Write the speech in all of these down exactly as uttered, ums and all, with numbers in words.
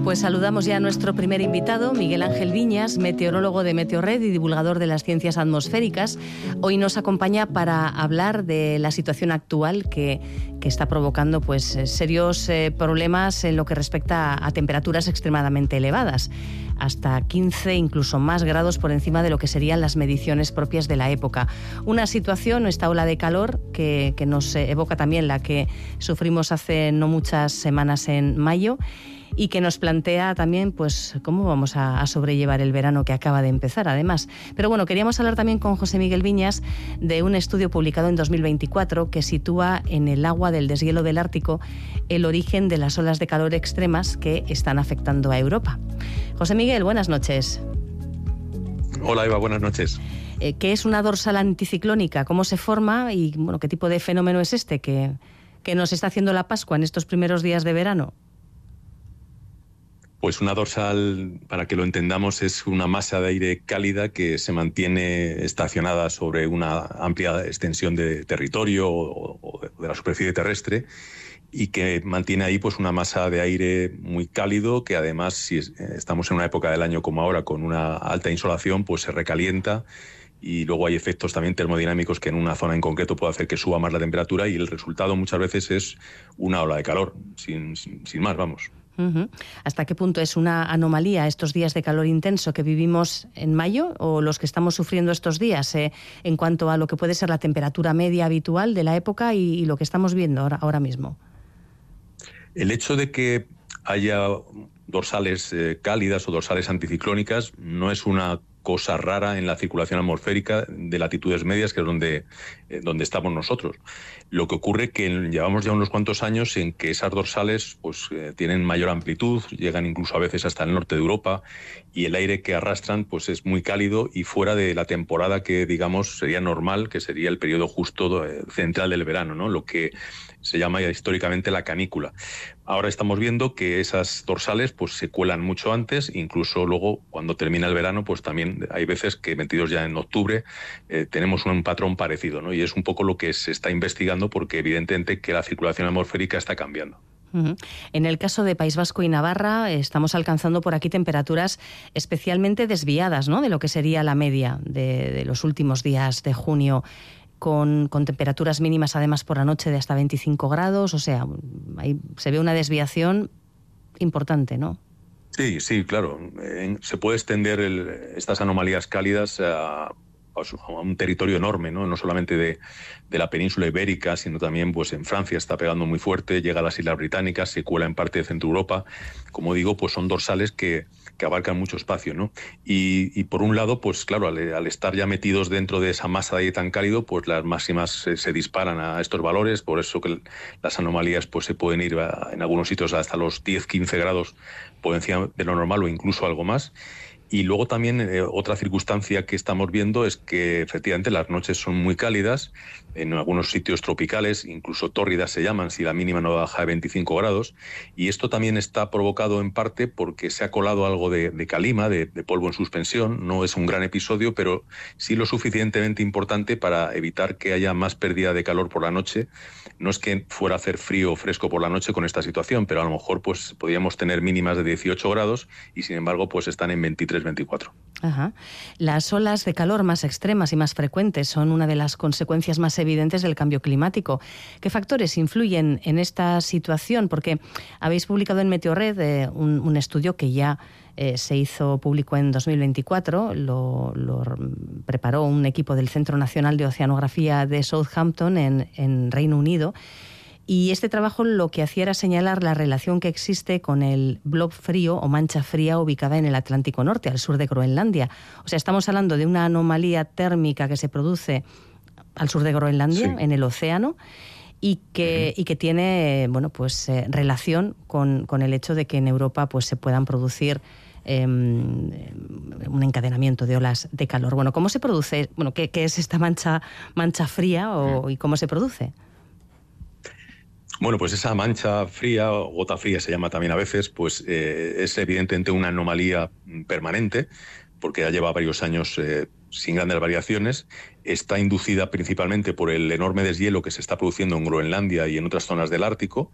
Pues saludamos ya a nuestro primer invitado, Miguel Ángel Viñas, meteorólogo de Meteorred y divulgador de las ciencias atmosféricas. Hoy nos acompaña para hablar de la situación actual que, que está provocando pues, serios eh, problemas en lo que respecta a, a temperaturas extremadamente elevadas, hasta quince, incluso más grados por encima de lo que serían las mediciones propias de la época. Una situación, esta ola de calor, que, que nos evoca también la que sufrimos hace no muchas semanas en mayo, y que nos plantea también pues cómo vamos a, a sobrellevar el verano que acaba de empezar, además. Pero bueno, queríamos hablar también con José Miguel Viñas de un estudio publicado en dos mil veinticuatro que sitúa en el agua del deshielo del Ártico el origen de las olas de calor extremas que están afectando a Europa. José Miguel, buenas noches. Hola Eva, buenas noches. Eh, ¿Qué es una dorsal anticiclónica? ¿Cómo se forma? Y bueno, ¿qué tipo de fenómeno es este que, que nos está haciendo la Pascua en estos primeros días de verano? Pues una dorsal, para que lo entendamos, es una masa de aire cálida que se mantiene estacionada sobre una amplia extensión de territorio o, o de la superficie terrestre y que mantiene ahí pues una masa de aire muy cálido que además, si estamos en una época del año como ahora con una alta insolación, pues se recalienta. Y luego hay efectos también termodinámicos que en una zona en concreto puede hacer que suba más la temperatura y el resultado muchas veces es una ola de calor, sin, sin, sin más, vamos. Uh-huh. ¿Hasta qué punto es una anomalía estos días de calor intenso que vivimos en mayo o los que estamos sufriendo estos días eh, en cuanto a lo que puede ser la temperatura media habitual de la época y, y lo que estamos viendo ahora, ahora mismo? El hecho de que haya dorsales eh, cálidas o dorsales anticiclónicas no es una cosa rara en la circulación atmosférica de latitudes medias, que es donde, eh, donde estamos nosotros. Lo que ocurre es que llevamos ya unos cuantos años en que esas dorsales pues, eh, tienen mayor amplitud, llegan incluso a veces hasta el norte de Europa, y el aire que arrastran pues, es muy cálido y fuera de la temporada que, digamos, sería normal, que sería el periodo justo eh, central del verano, ¿no? Lo que se llama ya históricamente la canícula. Ahora estamos viendo que esas dorsales pues, se cuelan mucho antes, incluso luego cuando termina el verano, pues también hay veces que metidos ya en octubre eh, tenemos un patrón parecido, ¿no? Y es un poco lo que se está investigando porque evidentemente que la circulación atmosférica está cambiando. Uh-huh. En el caso de País Vasco y Navarra estamos alcanzando por aquí temperaturas especialmente desviadas, ¿no?, de lo que sería la media de, de los últimos días de junio. Con, con temperaturas mínimas además por la noche de hasta veinticinco grados, o sea, ahí se ve una desviación importante, ¿no? Sí, sí, claro. Eh, se puede extender el, estas anomalías cálidas a, a un territorio enorme, ¿no? No solamente de, de la península ibérica, sino también pues en Francia está pegando muy fuerte, llega a las Islas Británicas, se cuela en parte de Centro Europa. Como digo, pues son dorsales que, que abarcan mucho espacio, ¿no? Y, y por un lado, pues claro, al, al estar ya metidos dentro de esa masa de aire tan cálido, pues las máximas se, se disparan a estos valores, por eso que las anomalías pues se pueden ir a, en algunos sitios hasta los diez a quince grados por encima de lo normal o incluso algo más. Y luego también eh, otra circunstancia que estamos viendo es que efectivamente las noches son muy cálidas, en algunos sitios tropicales, incluso tórridas se llaman, si la mínima no baja de veinticinco grados, y esto también está provocado en parte porque se ha colado algo de, de calima, de, de polvo en suspensión. No es un gran episodio, pero sí lo suficientemente importante para evitar que haya más pérdida de calor por la noche. No es que fuera a hacer frío o fresco por la noche con esta situación, pero a lo mejor pues podríamos tener mínimas de dieciocho grados y sin embargo pues están en veintitrés, veinticuatro. Ajá. Las olas de calor más extremas y más frecuentes son una de las consecuencias más evidentes del cambio climático. ¿Qué factores influyen en esta situación? Porque habéis publicado en Meteorred eh, un, un estudio que ya eh, se hizo público en dos mil veinticuatro, lo, lo preparó un equipo del Centro Nacional de Oceanografía de Southampton en, en Reino Unido. Y este trabajo lo que hacía era señalar la relación que existe con el blob frío o mancha fría ubicada en el Atlántico Norte, al sur de Groenlandia. O sea, estamos hablando de una anomalía térmica que se produce al sur de Groenlandia, sí, en el océano, y que, uh-huh. y que tiene, bueno, pues eh, relación con, con el hecho de que en Europa pues, se puedan producir eh, un encadenamiento de olas de calor. Bueno, ¿cómo se produce? Bueno, ¿qué, qué es esta mancha, mancha fría o, y cómo se produce? Bueno, pues esa mancha fría, o gota fría se llama también a veces, pues eh, es evidentemente una anomalía permanente, porque ya lleva varios años eh, sin grandes variaciones. Está inducida principalmente por el enorme deshielo que se está produciendo en Groenlandia y en otras zonas del Ártico,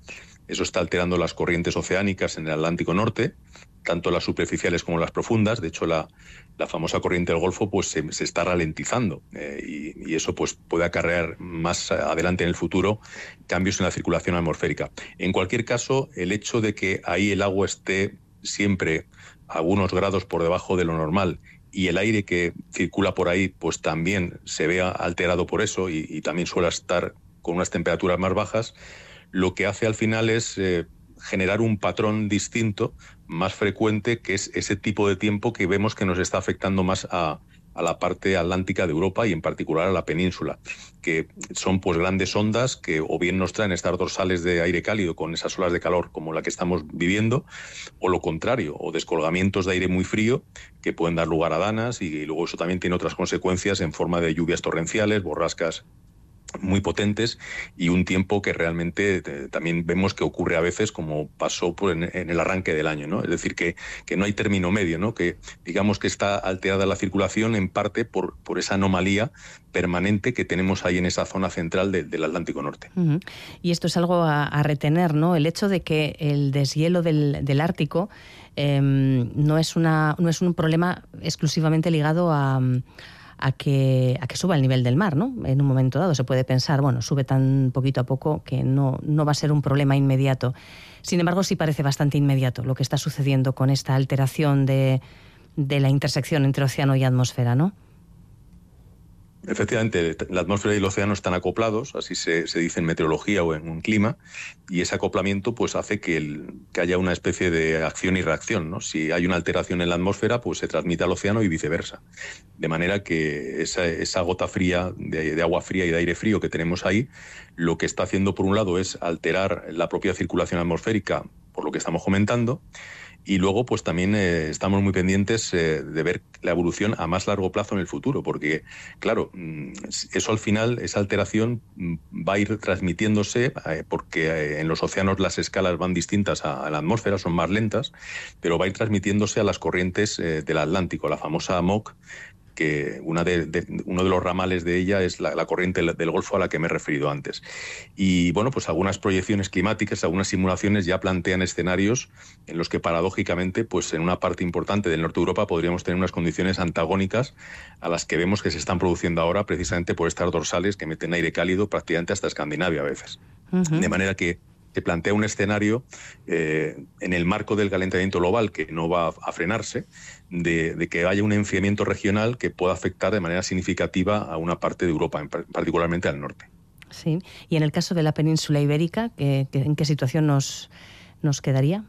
Eso está alterando las corrientes oceánicas en el Atlántico Norte, tanto las superficiales como las profundas. De hecho, la, la famosa corriente del Golfo pues se, se está ralentizando eh, y, y eso pues puede acarrear más adelante en el futuro cambios en la circulación atmosférica. En cualquier caso, el hecho de que ahí el agua esté siempre algunos grados por debajo de lo normal y el aire que circula por ahí pues también se vea alterado por eso y, y también suele estar con unas temperaturas más bajas, lo que hace al final es eh, generar un patrón distinto, más frecuente, que es ese tipo de tiempo que vemos que nos está afectando más a, a la parte atlántica de Europa y en particular a la península, que son pues grandes ondas que o bien nos traen estas dorsales de aire cálido con esas olas de calor como la que estamos viviendo, o lo contrario, o descolgamientos de aire muy frío que pueden dar lugar a danas, y luego eso también tiene otras consecuencias en forma de lluvias torrenciales, borrascas muy potentes y un tiempo que realmente eh, también vemos que ocurre a veces, como pasó pues, en, en el arranque del año, ¿no? Es decir, que, que no hay término medio, ¿no? Que digamos que está alterada la circulación en parte por, por esa anomalía permanente que tenemos ahí en esa zona central de, del Atlántico Norte. Uh-huh. Y esto es algo a, a retener, ¿no? El hecho de que el deshielo del, del Ártico eh, no es una, no es un problema exclusivamente ligado a A que, a que suba el nivel del mar, ¿no? En un momento dado se puede pensar, bueno, sube tan poquito a poco que no, no va a ser un problema inmediato. Sin embargo, sí parece bastante inmediato lo que está sucediendo con esta alteración de, de la intersección entre océano y atmósfera, ¿no? Efectivamente, la atmósfera y el océano están acoplados, así se, se dice en meteorología o en un clima, y ese acoplamiento pues hace que, el, que haya una especie de acción y reacción, ¿no? Si hay una alteración en la atmósfera, pues se transmite al océano y viceversa. De manera que esa, esa gota fría, de, de agua fría y de aire frío que tenemos ahí, lo que está haciendo por un lado es alterar la propia circulación atmosférica, por lo que estamos comentando, y luego pues también eh, estamos muy pendientes eh, de ver la evolución a más largo plazo en el futuro, porque claro, eso al final, esa alteración va a ir transmitiéndose eh, porque eh, en los océanos las escalas van distintas a, a la atmósfera, son más lentas, pero va a ir transmitiéndose a las corrientes eh, del Atlántico, la famosa M O C, que una de, de, uno de los ramales de ella es la, la corriente del Golfo a la que me he referido antes. Y bueno, pues algunas proyecciones climáticas, algunas simulaciones ya plantean escenarios en los que paradójicamente, pues en una parte importante del norte de Europa podríamos tener unas condiciones antagónicas a las que vemos que se están produciendo ahora precisamente por estas dorsales que meten aire cálido prácticamente hasta Escandinavia a veces. Uh-huh. De manera que se plantea un escenario eh, en el marco del calentamiento global que no va a frenarse, de, de que haya un enfriamiento regional que pueda afectar de manera significativa a una parte de Europa, en, particularmente al norte. Sí, y en el caso de la península ibérica, ¿qué, qué, ¿en qué situación nos, nos quedaría?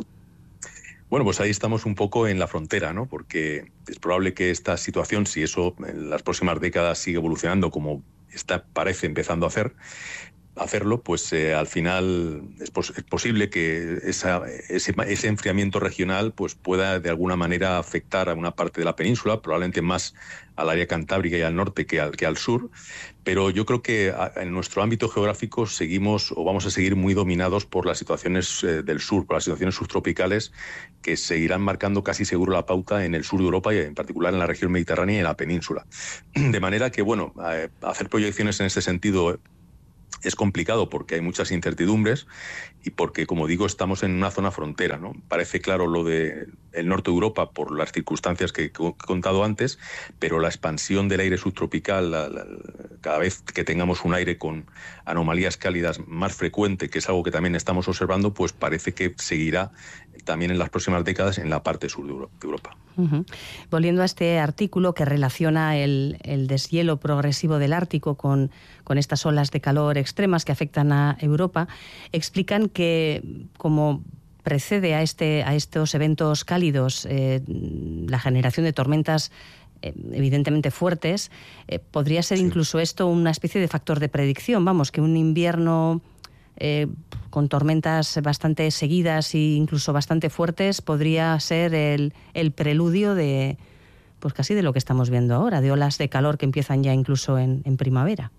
Bueno, pues ahí estamos un poco en la frontera, ¿no? Porque es probable que esta situación, si eso en las próximas décadas sigue evolucionando como está, parece empezando a hacer, hacerlo, pues eh, al final es, pos es posible que esa, ese, ese enfriamiento regional pues pueda de alguna manera afectar a una parte de la península, probablemente más al área cantábrica y al norte que al, que al sur, pero yo creo que a, en nuestro ámbito geográfico seguimos o vamos a seguir muy dominados por las situaciones eh, del sur, por las situaciones subtropicales que seguirán marcando casi seguro la pauta en el sur de Europa y en particular en la región mediterránea y en la península. De manera que, bueno, eh, hacer proyecciones en este sentido es complicado porque hay muchas incertidumbres y porque, como digo, estamos en una zona frontera, ¿no? Parece claro lo del norte de Europa por las circunstancias que, que he contado antes, pero la expansión del aire subtropical, la, la, cada vez que tengamos un aire con anomalías cálidas más frecuente, que es algo que también estamos observando, pues parece que seguirá también en las próximas décadas en la parte sur de Europa. Uh-huh. Volviendo a este artículo que relaciona el, el deshielo progresivo del Ártico con, con estas olas de calor extremas que afectan a Europa, explican que como precede a, este, a estos eventos cálidos eh, la generación de tormentas eh, evidentemente fuertes, eh, podría ser sí. incluso esto una especie de factor de predicción, vamos, que un invierno Eh, con tormentas bastante seguidas e incluso bastante fuertes podría ser el, el preludio de, pues casi de lo que estamos viendo ahora, de olas de calor que empiezan ya incluso en, en primavera.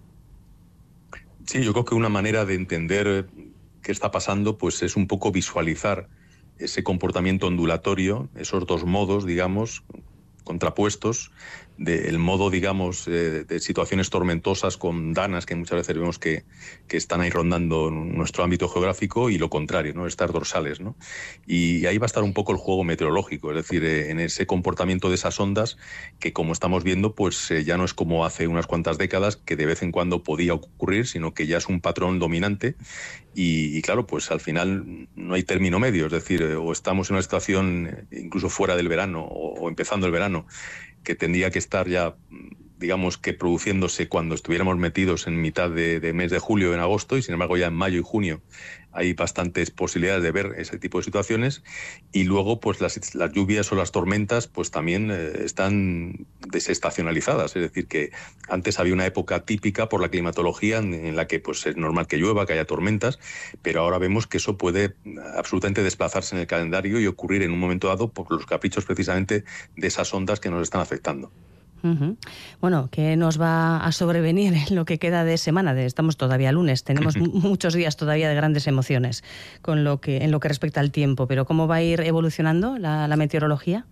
Sí, yo creo que una manera de entender qué está pasando pues es un poco visualizar ese comportamiento ondulatorio, esos dos modos, digamos, contrapuestos del modo, digamos, eh, de situaciones tormentosas con danas que muchas veces vemos que, que están ahí rondando nuestro ámbito geográfico, y lo contrario, ¿no? Estas dorsales, ¿no? Y ahí va a estar un poco el juego meteorológico, es decir, eh, en ese comportamiento de esas ondas que, como estamos viendo, pues eh, ya no es como hace unas cuantas décadas, que de vez en cuando podía ocurrir, sino que ya es un patrón dominante. Y, y claro, pues al final no hay término medio, es decir, eh, o estamos en una situación incluso fuera del verano o, o empezando el verano, que tendría que estar ya, digamos, que produciéndose cuando estuviéramos metidos en mitad de, de mes de julio, en agosto, y sin embargo ya en mayo y junio hay bastantes posibilidades de ver ese tipo de situaciones. Y luego, pues las, las lluvias o las tormentas pues también eh, están desestacionalizadas, es decir, que antes había una época típica por la climatología en, en la que pues es normal que llueva, que haya tormentas, pero ahora vemos que eso puede absolutamente desplazarse en el calendario y ocurrir en un momento dado por los caprichos precisamente de esas ondas que nos están afectando. Uh-huh. Bueno, ¿qué nos va a sobrevenir en lo que queda de semana? Estamos todavía lunes, tenemos muchos días todavía de grandes emociones con lo que, en lo que respecta al tiempo, pero ¿cómo va a ir evolucionando la, la meteorología?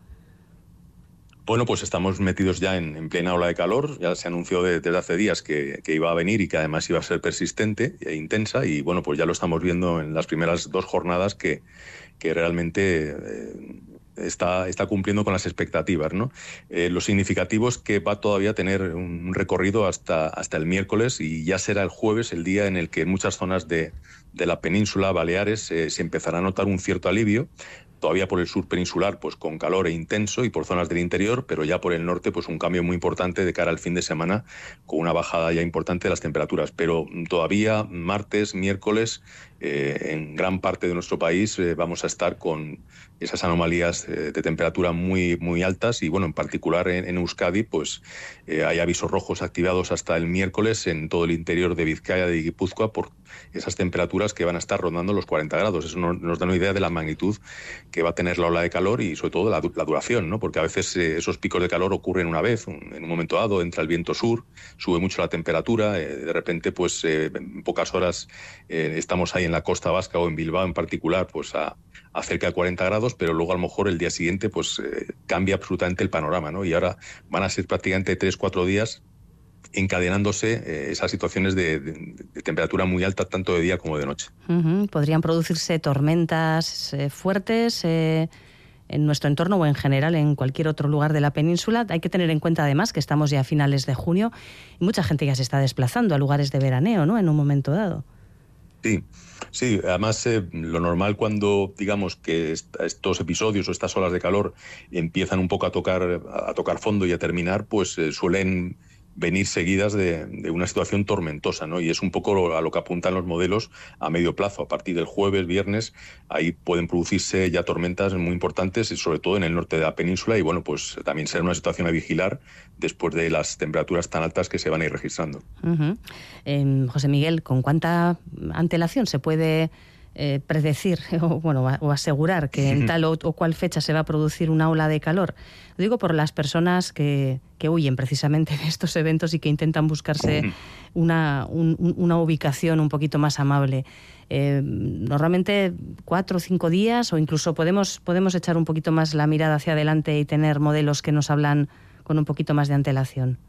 Bueno, pues estamos metidos ya en, en plena ola de calor. Ya se anunció de, desde hace días que, que iba a venir y que además iba a ser persistente e intensa, y bueno, pues ya lo estamos viendo en las primeras dos jornadas que, que realmente eh, está, está cumpliendo con las expectativas, ¿no? Eh, lo significativo es que va todavía a tener un recorrido hasta, hasta el miércoles, y ya será el jueves el día en el que en muchas zonas de, de la península Baleares eh, se empezará a notar un cierto alivio. Todavía por el sur peninsular, pues con calor e intenso, y por zonas del interior, pero ya por el norte, pues un cambio muy importante de cara al fin de semana, con una bajada ya importante de las temperaturas. Pero todavía martes, miércoles, eh, en gran parte de nuestro país eh, vamos a estar con esas anomalías eh, de temperatura muy, muy altas, y bueno, en particular en, en Euskadi, pues eh, hay avisos rojos activados hasta el miércoles en todo el interior de Vizcaya, de Guipúzcoa, por esas temperaturas que van a estar rondando los cuarenta grados. Eso nos, nos da una idea de la magnitud que va a tener la ola de calor, y sobre todo la, la duración, ¿no? Porque a veces eh, esos picos de calor ocurren una vez, un, en un momento dado entra el viento sur, sube mucho la temperatura, eh, de repente pues eh, en pocas horas eh, estamos ahí en la costa vasca o en Bilbao en particular pues a, a cerca de cuarenta grados, pero luego a lo mejor el día siguiente pues eh, cambia absolutamente el panorama, ¿no? Y ahora van a ser prácticamente tres, cuatro días encadenándose eh, esas situaciones de, de, de temperatura muy alta, tanto de día como de noche. Uh-huh. ¿Podrían producirse tormentas eh, fuertes eh, en nuestro entorno o en general en cualquier otro lugar de la península? Hay que tener en cuenta además que estamos ya a finales de junio y mucha gente ya se está desplazando a lugares de veraneo, ¿no?, en un momento dado. Sí, sí, además eh, lo normal cuando digamos que est- estos episodios o estas olas de calor empiezan un poco a tocar, a tocar fondo y a terminar, pues eh, suelen venir seguidas de, de una situación tormentosa, ¿no? Y es un poco lo, a lo que apuntan los modelos a medio plazo. A partir del jueves, viernes, ahí pueden producirse ya tormentas muy importantes, y sobre todo en el norte de la península, y bueno, pues también será una situación a vigilar después de las temperaturas tan altas que se van a ir registrando. Uh-huh. Eh, José Miguel, ¿con cuánta antelación se puede eh, predecir o, bueno, o asegurar que en tal o, o cual fecha se va a producir una ola de calor? Lo digo por las personas que, que huyen precisamente de estos eventos y que intentan buscarse una, un, una ubicación un poquito más amable. Eh, normalmente cuatro o cinco días, o incluso podemos, podemos echar un poquito más la mirada hacia adelante y tener modelos que nos hablan con un poquito más de antelación.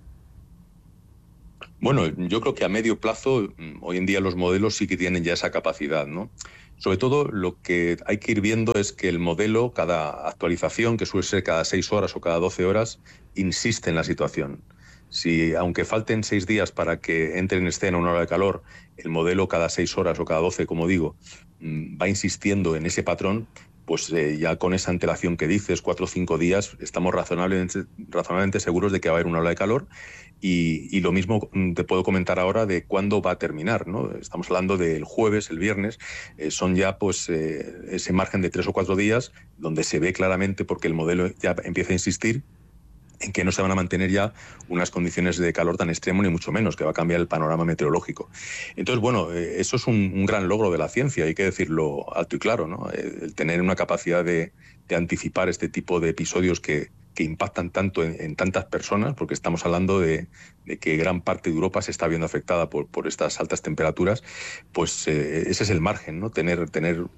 Bueno, yo creo que a medio plazo, hoy en día los modelos sí que tienen ya esa capacidad, ¿no? Sobre todo lo que hay que ir viendo es que el modelo, cada actualización, que suele ser cada seis horas o cada doce horas, insiste en la situación. Si, aunque falten seis días para que entre en escena una ola de calor, el modelo cada seis horas o cada doce, como digo, va insistiendo en ese patrón, pues eh, ya con esa antelación que dices, cuatro o cinco días, estamos razonablemente, razonablemente seguros de que va a haber una ola de calor. Y, y lo mismo te puedo comentar ahora de cuándo va a terminar, ¿no? Estamos hablando del jueves, el viernes, eh, son ya pues eh, ese margen de tres o cuatro días donde se ve claramente, porque el modelo ya empieza a insistir en que no se van a mantener ya unas condiciones de calor tan extremo, ni mucho menos, que va a cambiar el panorama meteorológico. Entonces, bueno, eh, eso es un, un gran logro de la ciencia, hay que decirlo alto y claro, ¿no? Eh, el tener una capacidad de, de anticipar este tipo de episodios que, que impactan tanto en, en tantas personas, porque estamos hablando de, de que gran parte de Europa se está viendo afectada por, por estas altas temperaturas, pues eh, ese es el margen, ¿no? Tener, tener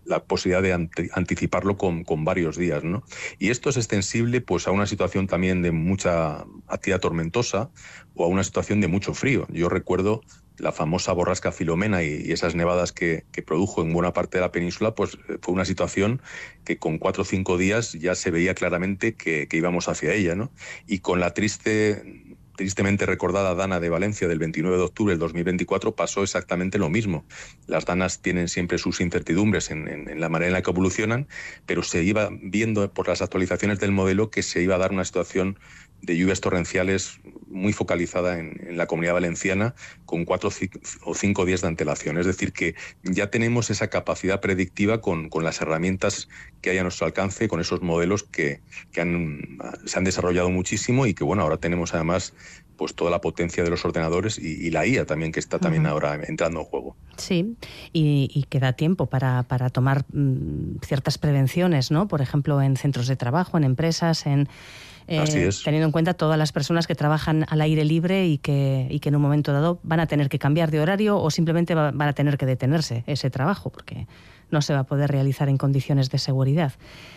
la posibilidad de ante, anticiparlo con, con varios días, ¿no? Y esto es extensible pues a una situación también de mucha actividad tormentosa o a una situación de mucho frío. Yo recuerdo la famosa borrasca Filomena y, y esas nevadas que, que produjo en buena parte de la península, pues fue una situación que con cuatro o cinco días ya se veía claramente que, que íbamos hacia ella, ¿no? Y con la triste... tristemente recordada Dana de Valencia del veintinueve de octubre del dos mil veinticuatro pasó exactamente lo mismo. Las danas tienen siempre sus incertidumbres en, en, en la manera en la que evolucionan, pero se iba viendo por las actualizaciones del modelo que se iba a dar una situación de lluvias torrenciales muy focalizada en, en la Comunidad Valenciana con cuatro o cinco días de antelación. Es decir, que ya tenemos esa capacidad predictiva con, con las herramientas que hay a nuestro alcance, con esos modelos que, que han, se han desarrollado muchísimo y que, bueno, ahora tenemos además pues toda la potencia de los ordenadores y, y la I A también, que está también uh-huh. ahora entrando en juego. Sí, y, y que da tiempo para, para tomar mmm, ciertas prevenciones, ¿no? Por ejemplo, en centros de trabajo, en empresas, en... Eh, teniendo en cuenta todas las personas que trabajan al aire libre y que, y que en un momento dado van a tener que cambiar de horario o simplemente va, van a tener que detenerse ese trabajo porque no se va a poder realizar en condiciones de seguridad.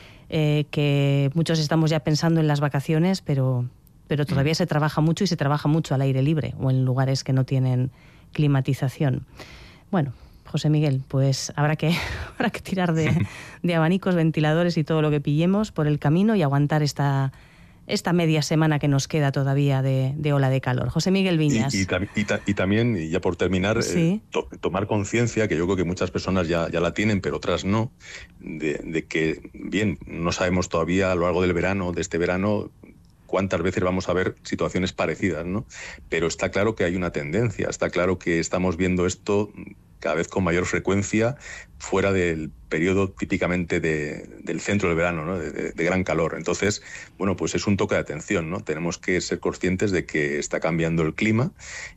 Eh, que muchos estamos ya pensando en las vacaciones, pero, pero todavía se trabaja mucho y se trabaja mucho al aire libre o en lugares que no tienen climatización. Bueno, José Miguel, pues habrá que, habrá que tirar de, de abanicos, ventiladores y todo lo que pillemos por el camino y aguantar esta... esta media semana que nos queda todavía de, de ola de calor. José Miguel Viñas. Y, y, y, y también, y ya por terminar, sí. eh, to, tomar conciencia, que yo creo que muchas personas ya, ya la tienen, pero otras no, de, de que, bien, no sabemos todavía a lo largo del verano, de este verano, cuántas veces vamos a ver situaciones parecidas, ¿no? Pero está claro que hay una tendencia, está claro que estamos viendo esto cada vez con mayor frecuencia fuera del periodo típicamente de, del centro del verano, ¿no? de, de, de gran calor. Entonces, bueno, pues es un toque de atención, ¿no? Tenemos que ser conscientes de que está cambiando el clima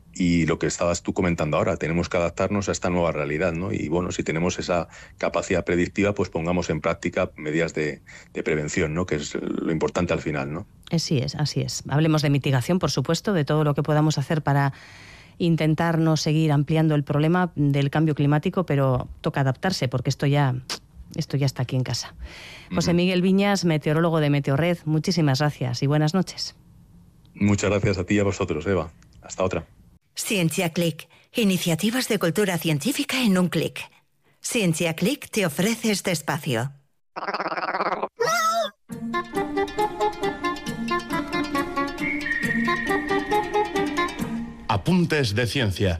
y lo que estabas tú comentando ahora, tenemos que adaptarnos a esta nueva realidad, ¿no? Y bueno, si tenemos esa capacidad predictiva, pues pongamos en práctica medidas de, de prevención, ¿no? Que es lo importante al final, ¿no? Así es, así es. Hablemos de mitigación, por supuesto, de todo lo que podamos hacer para intentar no seguir ampliando el problema del cambio climático, pero toca adaptarse porque esto ya, esto ya está aquí en casa. José Miguel Viñas, meteorólogo de Meteorred, muchísimas gracias y buenas noches. Muchas gracias a ti y a vosotros, Eva. Hasta otra. Ciencia Click. Iniciativas de cultura científica en un clic. Ciencia Click te ofrece este espacio. Apuntes de ciencia.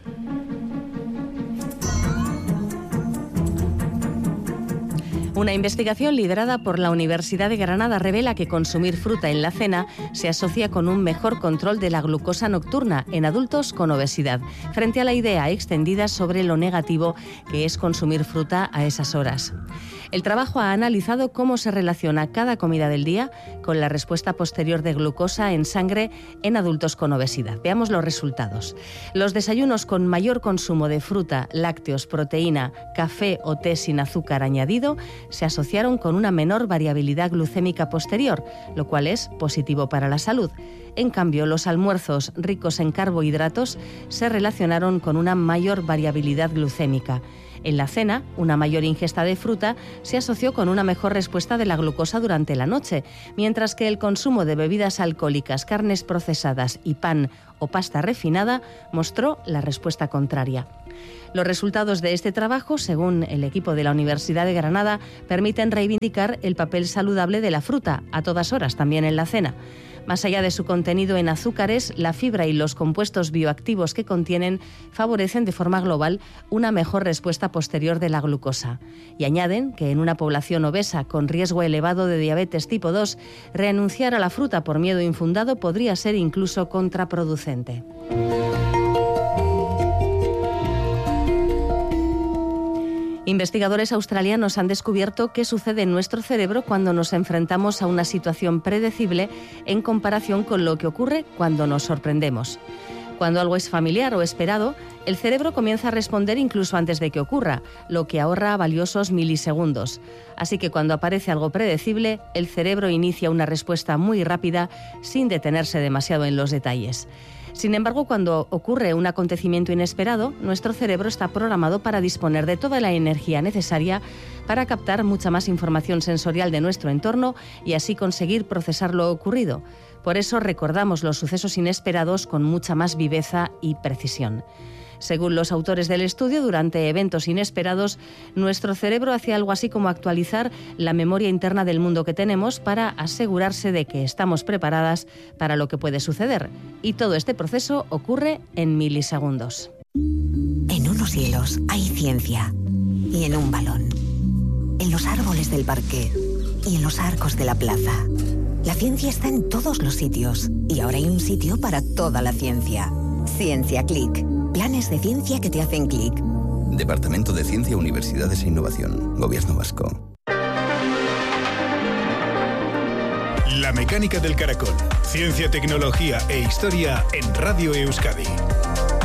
Una investigación liderada por la Universidad de Granada revela que consumir fruta en la cena se asocia con un mejor control de la glucosa nocturna en adultos con obesidad, frente a la idea extendida sobre lo negativo que es consumir fruta a esas horas. El trabajo ha analizado cómo se relaciona cada comida del día con la respuesta posterior de glucosa en sangre en adultos con obesidad. Veamos los resultados. Los desayunos con mayor consumo de fruta, lácteos, proteína, café o té sin azúcar añadido se asociaron con una menor variabilidad glucémica posterior, lo cual es positivo para la salud. En cambio, los almuerzos ricos en carbohidratos se relacionaron con una mayor variabilidad glucémica. En la cena, una mayor ingesta de fruta se asoció con una mejor respuesta de la glucosa durante la noche, mientras que el consumo de bebidas alcohólicas, carnes procesadas y pan o pasta refinada mostró la respuesta contraria. Los resultados de este trabajo, según el equipo de la Universidad de Granada, permiten reivindicar el papel saludable de la fruta a todas horas, también en la cena. Más allá de su contenido en azúcares, la fibra y los compuestos bioactivos que contienen favorecen de forma global una mejor respuesta posterior de la glucosa. Y añaden que en una población obesa con riesgo elevado de diabetes tipo dos, renunciar a la fruta por miedo infundado podría ser incluso contraproducente. Investigadores australianos han descubierto qué sucede en nuestro cerebro cuando nos enfrentamos a una situación predecible en comparación con lo que ocurre cuando nos sorprendemos. Cuando algo es familiar o esperado, el cerebro comienza a responder incluso antes de que ocurra, lo que ahorra valiosos milisegundos. Así que cuando aparece algo predecible, el cerebro inicia una respuesta muy rápida sin detenerse demasiado en los detalles. Sin embargo, cuando ocurre un acontecimiento inesperado, nuestro cerebro está programado para disponer de toda la energía necesaria para captar mucha más información sensorial de nuestro entorno y así conseguir procesar lo ocurrido. Por eso recordamos los sucesos inesperados con mucha más viveza y precisión. Según los autores del estudio, durante eventos inesperados, nuestro cerebro hace algo así como actualizar la memoria interna del mundo que tenemos para asegurarse de que estamos preparadas para lo que puede suceder. Y todo este proceso ocurre en milisegundos. En unos hielos hay ciencia. Y en un balón. En los árboles del parque. Y en los arcos de la plaza. La ciencia está en todos los sitios. Y ahora hay un sitio para toda la ciencia. Ciencia Click. Planes de ciencia que te hacen clic. Departamento de Ciencia, Universidades e Innovación. Gobierno Vasco. La mecánica del caracol. Ciencia, tecnología e historia en Radio Euskadi.